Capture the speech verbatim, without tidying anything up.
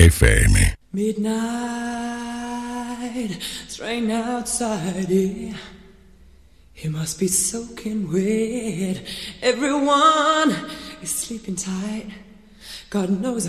F M. Midnight, it's raining outside, yeah. He must be soaking wet. Everyone is sleeping tight. God knows